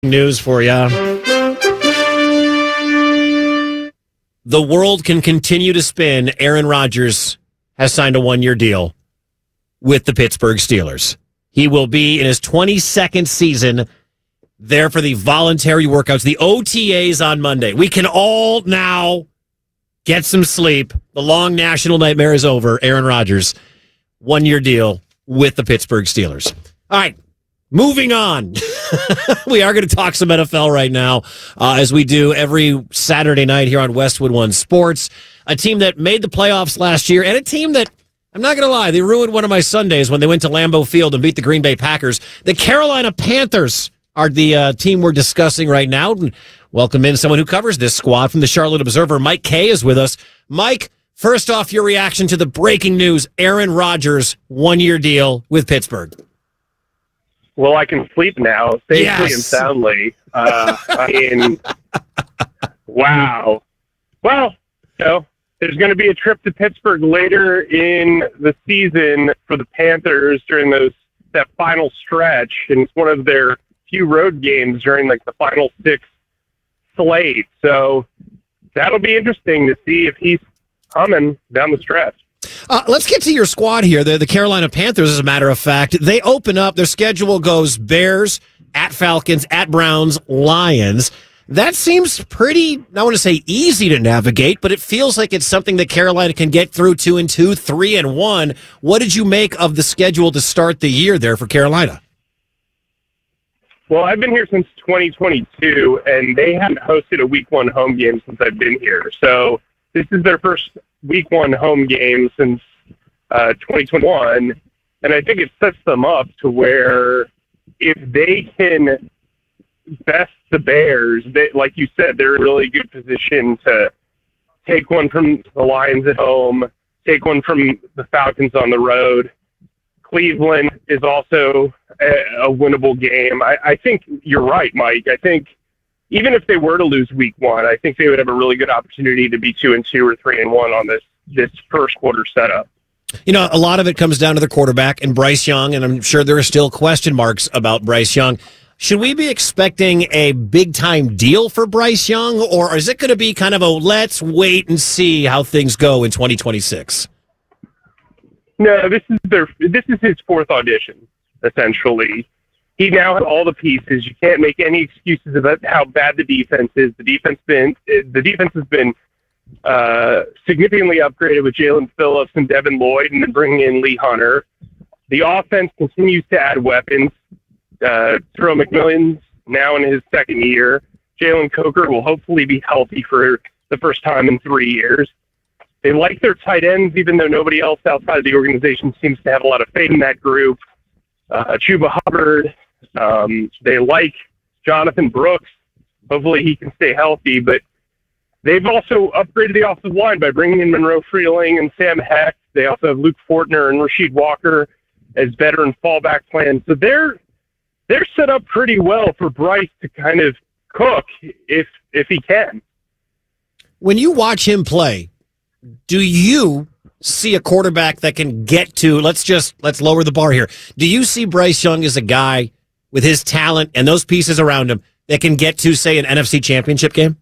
News for you. The world can continue to spin. Aaron Rodgers has signed a 1-year deal with the Pittsburgh Steelers. He will be in his 22nd season there for the voluntary workouts, the OTAs on Monday. We can all now get some sleep. The long national nightmare is over. Aaron Rodgers, 1-year deal with the Pittsburgh Steelers. All right, moving on. We are going to talk some NFL right now, as we do every Saturday night here on Westwood One Sports. A team that made the playoffs last year, and a team that, I'm not going to lie, they ruined one of my Sundays when they went to Lambeau Field and beat the Green Bay Packers. The Carolina Panthers are the team we're discussing right now. Welcome in someone who covers this squad from the Charlotte Observer. Mike Kay is with us. Mike, first off, your reaction to the breaking news, Aaron Rodgers, 1-year deal with Pittsburgh. Well, I can sleep now, safely and soundly. I mean, wow. Well, there's going to be a trip to Pittsburgh later in the season for the Panthers during that final stretch, and it's one of their few road games during the final 6 slate. So that'll be interesting to see if he's coming down the stretch. Let's get to your squad here. The Carolina Panthers, as a matter of fact, they open up. Their schedule goes Bears, at Falcons, at Browns, Lions. That seems pretty, I want to say easy to navigate, but it feels like it's something that Carolina can get through 2-2, 3-1. What did you make of the schedule to start the year there for Carolina? Well, I've been here since 2022, and they haven't hosted a Week 1 home game since I've been here. So this is their first Week 1 home game since 2021, and I think it sets them up to where if they can best the Bears, like you said, they're in a really good position to take one from the Lions at home, take one from the Falcons on the road. Cleveland is also a winnable game. I think you're right, Mike. I think even if they were to lose Week 1, I think they would have a really good opportunity to be 2-2 or 3-1 on this first quarter setup. You know, a lot of it comes down to the quarterback and Bryce Young, and I'm sure there are still question marks about Bryce Young. Should we be expecting a big-time deal for Bryce Young, or is it going to be kind of a let's wait and see how things go in 2026? No, this is his fourth audition, essentially. He now has all the pieces. You can't make any excuses about how bad the defense is. The defense has been significantly upgraded with Jalen Phillips and Devin Lloyd, and then bringing in Lee Hunter. The offense continues to add weapons. Terrell McMillan's now in his second year. Jalen Coker will hopefully be healthy for the first time in 3 years. They like their tight ends, even though nobody else outside of the organization seems to have a lot of faith in that group. Chuba Hubbard. They like Jonathan Brooks. Hopefully he can stay healthy, but they've also upgraded the offensive line by bringing in Monroe Freeling and Sam Heck. They also have Luke Fortner and Rasheed Walker as veteran fallback plans. So they're set up pretty well for Bryce to kind of cook if he can. When you watch him play, do you see a quarterback that can get to, let's lower the bar here. Do you see Bryce Young as a guy with his talent and those pieces around him that can get to, say, an NFC Championship game?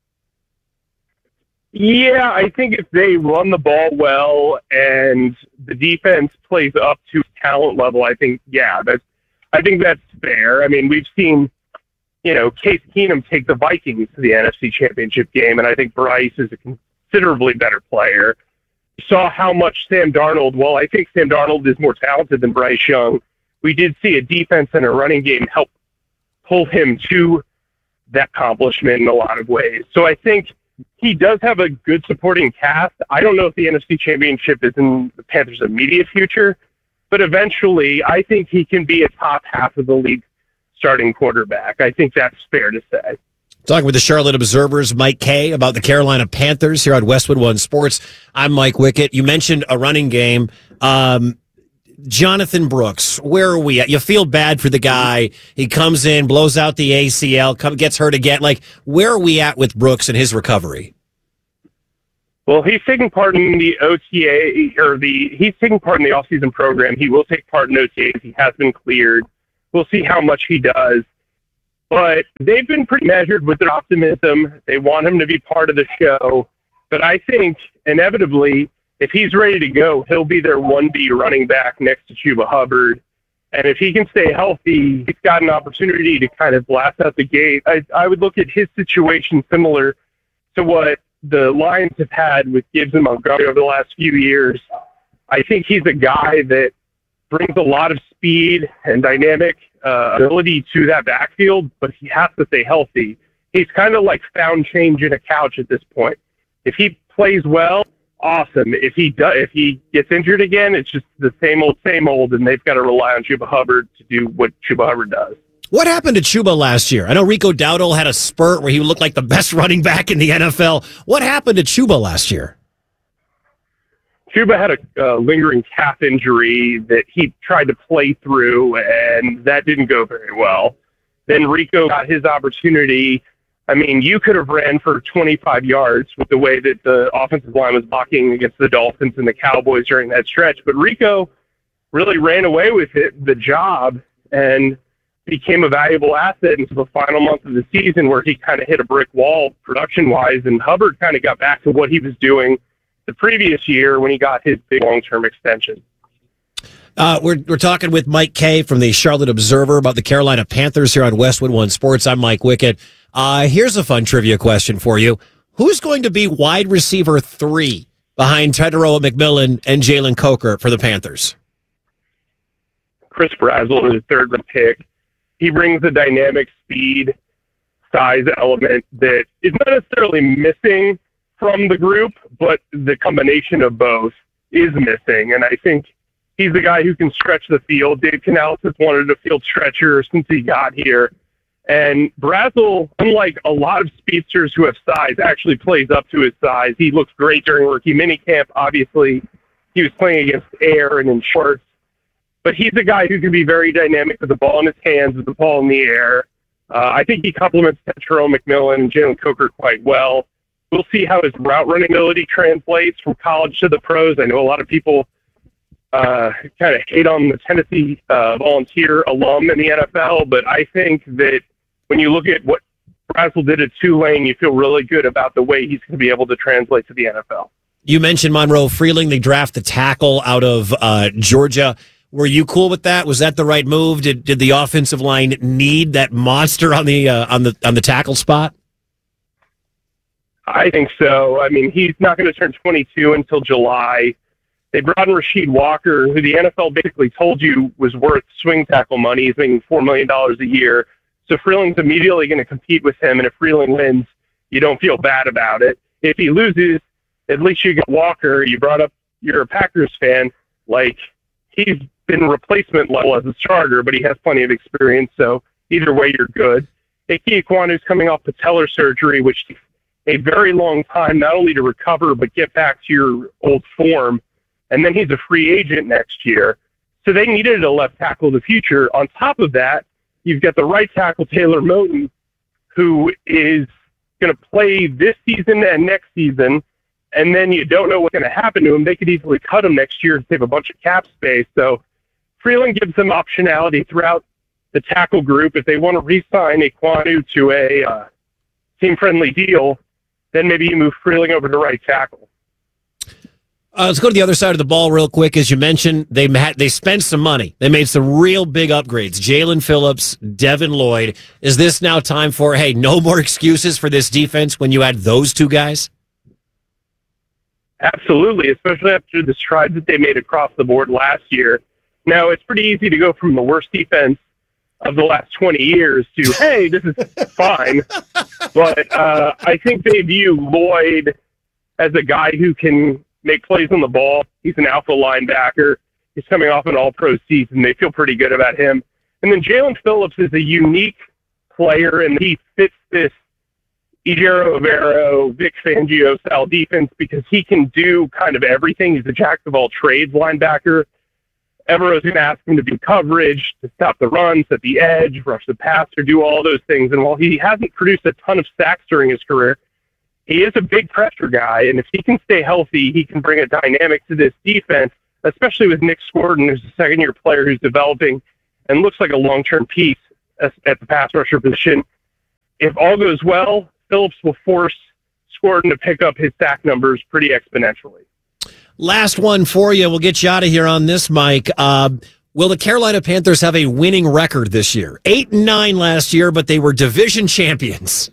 Yeah, I think if they run the ball well and the defense plays up to talent level, I think that's fair. I mean, we've seen, Case Keenum take the Vikings to the NFC Championship game, and I think Bryce is a considerably better player. We saw how much Sam Darnold, well, I think Sam Darnold is more talented than Bryce Young. We did see a defense and a running game help pull him to that accomplishment in a lot of ways. So I think he does have a good supporting cast. I don't know if the NFC Championship is in the Panthers' immediate future, but eventually I think he can be a top half of the league starting quarterback. I think that's fair to say. Talking with the Charlotte Observer's Mike Kay about the Carolina Panthers here on Westwood One Sports. I'm Mike Wickett. You mentioned a running game. Jonathan Brooks, where are we at? You feel bad for the guy. He comes in, blows out the ACL, gets hurt again. Where are we at with Brooks and his recovery? Well, he's taking part in the OTA, he's taking part in the offseason program. He will take part in OTAs. He has been cleared. We'll see how much he does. But they've been pretty measured with their optimism. They want him to be part of the show. But I think, inevitably, if he's ready to go, he'll be their 1B running back next to Chuba Hubbard. And if he can stay healthy, he's got an opportunity to kind of blast out the gate. I would look at his situation similar to what the Lions have had with Gibbs and Montgomery over the last few years. I think he's a guy that brings a lot of speed and dynamic ability to that backfield, but he has to stay healthy. He's kind of like found change in a couch at this point. If he plays well, awesome. If he gets injured again, it's just the same old, and they've got to rely on Chuba Hubbard to do what Chuba Hubbard does. What happened to Chuba last year? I know Rico Dowdle had a spurt where he looked like the best running back in the NFL. What happened to Chuba last year? Chuba had a lingering calf injury that he tried to play through, and that didn't go very well. Then Rico got his opportunity. I mean, you could have ran for 25 yards with the way that the offensive line was blocking against the Dolphins and the Cowboys during that stretch. But Rico really ran away with the job, and became a valuable asset into the final month of the season where he kind of hit a brick wall production-wise, and Hubbard kind of got back to what he was doing the previous year when he got his big long-term extension. We're talking with Mike Kay from the Charlotte Observer about the Carolina Panthers here on Westwood One Sports. I'm Mike Wickett. Here's a fun trivia question for you. Who's going to be wide receiver 3 behind Tedero McMillan and Jalen Coker for the Panthers? Chris Brazzell is the third-round pick. He brings a dynamic speed, size element that is not necessarily missing from the group, but the combination of both is missing. And I think he's the guy who can stretch the field. Dave Canales has wanted a field stretcher since he got here. And Brazzell, unlike a lot of speedsters who have size, actually plays up to his size. He looks great during rookie minicamp. Obviously, he was playing against air and in shorts. But he's a guy who can be very dynamic with the ball in his hands, with the ball in the air. I think he complements Tedero McMillan and Jalen Coker quite well. We'll see how his route running ability translates from college to the pros. I know a lot of people kind of hate on the Tennessee Volunteer alum in the NFL, but I think that when you look at what Brazzell did at Tulane, you feel really good about the way he's going to be able to translate to the NFL. You mentioned Monroe Freeling. They draft the tackle out of Georgia. Were you cool with that? Was that the right move? Did the offensive line need that monster on the tackle spot? I think so. I mean, he's not going to turn 22 until July. They brought in Rasheed Walker, who the NFL basically told you was worth swing tackle money. He's making $4 million a year. So Freeling's immediately going to compete with him, and if Freeling wins, you don't feel bad about it. If he loses, at least you get Walker. You brought up, you're a Packers fan. Like, he's been replacement level as a starter, but he has plenty of experience, so either way, you're good. Ike Ekwonu's coming off patellar surgery, which takes a very long time not only to recover, but get back to your old form. And then he's a free agent next year. So they needed a left tackle of the future. On top of that, you've got the right tackle, Taylor Moton, who is going to play this season and next season, and then you don't know what's going to happen to him. They could easily cut him next year to save a bunch of cap space. So Freeling gives them optionality throughout the tackle group. If they want to re-sign Ekwonu to a team-friendly deal, then maybe you move Freeling over to right tackle. Let's go to the other side of the ball real quick. As you mentioned, they spent some money. They made some real big upgrades. Jalen Phillips, Devin Lloyd. Is this now time for, hey, no more excuses for this defense when you add those two guys? Absolutely, especially after the strides that they made across the board last year. Now, it's pretty easy to go from the worst defense of the last 20 years to, hey, this is fine. But I think they view Lloyd as a guy who can make plays on the ball. He's an alpha linebacker. He's coming off an all-pro season. They feel pretty good about him. And then Jalen Phillips is a unique player, and he fits this Ejiro Evero, Vic Fangio style defense because he can do kind of everything. He's a jack of all trades linebacker. Evero's going to ask him to do coverage, to stop the run, set the edge, rush the passer, do all those things. And while he hasn't produced a ton of sacks during his career, he is a big pressure guy. And if he can stay healthy, he can bring a dynamic to this defense, especially with Nick Scourton, who's a second-year player who's developing and looks like a long-term piece at the pass rusher position. If all goes well, Phillips will force Scourton to pick up his sack numbers pretty exponentially. Last one for you. We'll get you out of here on this, Mike. Will the Carolina Panthers have a winning record this year? 8-9 last year, but they were division champions.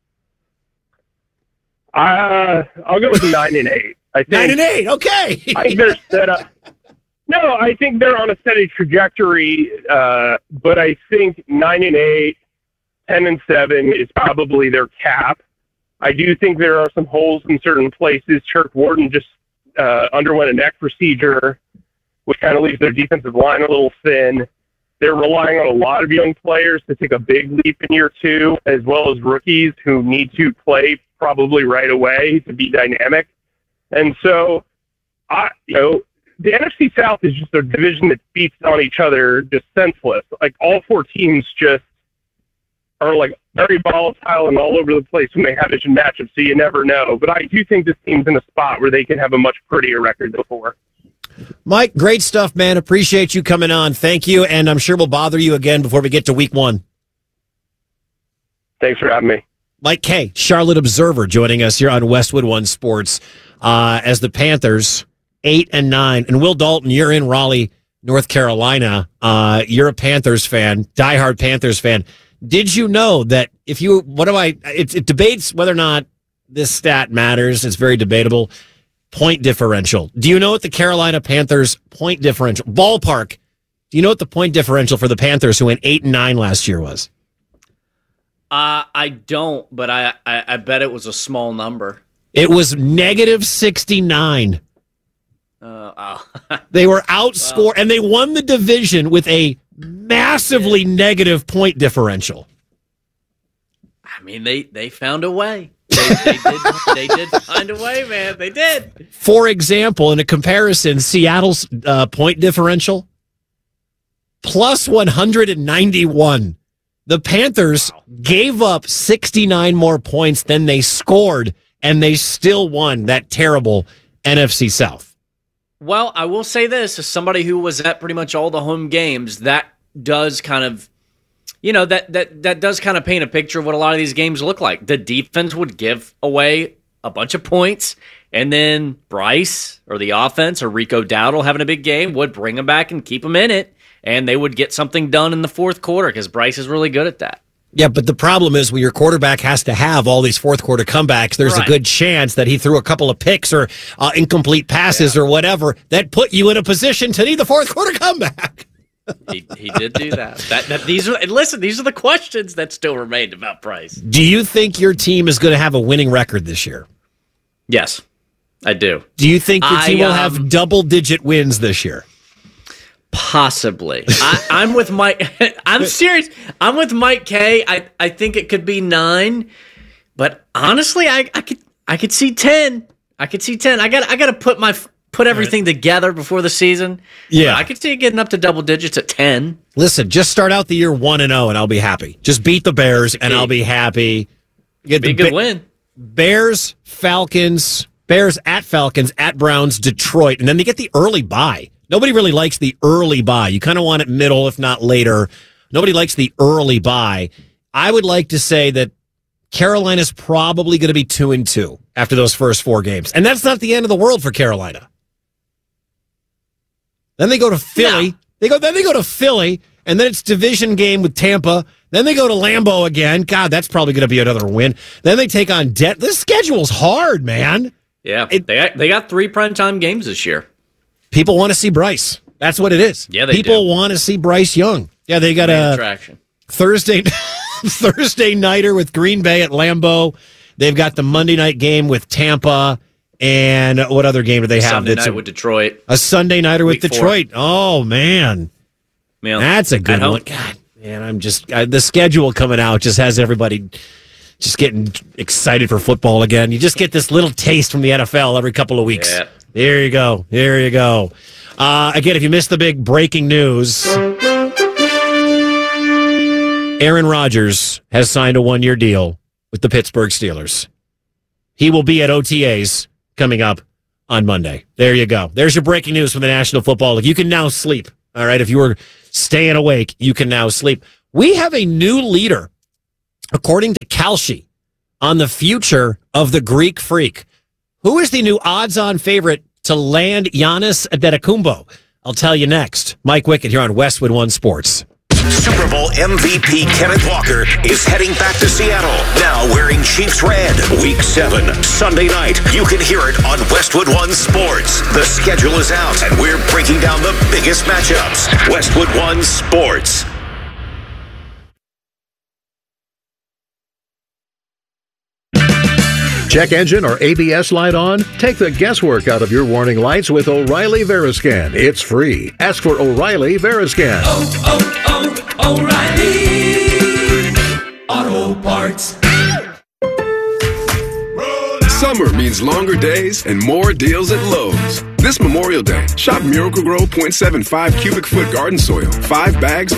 I'll go with 9-8. I think 9-8. Okay. I think they're set up. No, I think they're on a steady trajectory. But I think 9-8, 10-7 is probably their cap. I do think there are some holes in certain places. Turk Wharton just underwent a neck procedure, which kind of leaves their defensive line a little thin. They're relying on a lot of young players to take a big leap in year two, as well as rookies who need to play probably right away to be dynamic. And so, the NFC South is just a division that beats on each other just senseless. Like, all four teams just are like very volatile and all over the place when they have division matchups, so you never know. But I do think this team's in a spot where they can have a much prettier record than before. Mike, great stuff, man. Appreciate you coming on. Thank you, and I'm sure we'll bother you again before we get to week one. Thanks for having me. Mike Kay, Charlotte Observer, joining us here on Westwood One Sports as the Panthers 8-9. And Will Dalton, you're in Raleigh, North Carolina. You're a Panthers fan, diehard Panthers fan. Did you know that it debates whether or not this stat matters. It's very debatable. Point differential. Do you know what the Carolina Panthers point differential, ballpark, do you know what the point differential for the Panthers who went 8-9 last year was? I don't, but I bet it was a small number. It was -69. They were outscored, and they won the division with a massively negative point differential. I mean, they found a way. They did find a way, man. They did. For example, in a comparison, Seattle's point differential, plus 191. The Panthers gave up 69 more points than they scored, and they still won that terrible NFC South. Well, I will say this, as somebody who was at pretty much all the home games, that does kind of, that does kind of paint a picture of what a lot of these games look like. The defense would give away a bunch of points, and then Bryce or the offense or Rico Dowdle having a big game would bring them back and keep them in it, and they would get something done in the fourth quarter because Bryce is really good at that. Yeah, but the problem is when your quarterback has to have all these fourth quarter comebacks, there's a good chance that he threw a couple of picks or incomplete passes or whatever that put you in a position to need the fourth quarter comeback. He did do that. These are the questions that still remained about Bryce. Do you think your team is going to have a winning record this year? Yes, I do. Do you think your team will have double-digit wins this year? Possibly. I'm with Mike. I'm serious. I'm with Mike K. I think it could be 9, but honestly, I could see 10. I could see 10. I got to put everything together before the season. Yeah, but I could see it getting up to double digits at 10. Listen, just start out the year 1-0, and I'll be happy. Just beat the Bears, and I'll be happy. Get be a good win. Bears at Falcons, at Browns, Detroit, and then they get the early bye. Nobody really likes the early bye. You kind of want it middle, if not later. Nobody likes the early bye. I would like to say that Carolina's probably going to be 2-2 after those first 4 games. And that's not the end of the world for Carolina. Then they go to Philly. No. Then they go to Philly, and then it's division game with Tampa. Then they go to Lambeau again. God, that's probably going to be another win. Then they take on This schedule's hard, man. Yeah, they got 3 primetime games this year. People want to see Bryce. That's what it is. Yeah, People want to see Bryce Young. Yeah, they got a attraction. Thursday nighter with Green Bay at Lambeau. They've got the Monday night game with Tampa. And what other game do they have? Sunday night with Detroit. A Sunday nighter with Detroit. 4. Oh, man. That's a good one. God, man, I'm just the schedule coming out just has everybody just getting excited for football again. You just get this little taste from the NFL every couple of weeks. Yeah. There you go. Again, if you missed the big breaking news, Aaron Rodgers has signed a 1-year deal with the Pittsburgh Steelers. He will be at OTAs coming up on Monday. There you go. There's your breaking news from the National Football League. You can now sleep. All right. If you were staying awake, you can now sleep. We have a new leader, according to Kalshi, on the future of the Greek Freak. Who is the new odds-on favorite to land Giannis Antetokounmpo? I'll tell you next. Mike Wickett here on Westwood One Sports. Super Bowl MVP Kenneth Walker is heading back to Seattle, now wearing Chiefs red. Week 7, Sunday night. You can hear it on Westwood One Sports. The schedule is out, and we're breaking down the biggest matchups. Westwood One Sports. Check engine or ABS light on? Take the guesswork out of your warning lights with O'Reilly Veriscan. It's free. Ask for O'Reilly Veriscan. O'Reilly Auto Parts. Summer means longer days and more deals at Lowe's. This Memorial Day, shop Miracle-Gro 0.75 cubic foot garden soil. 5 bags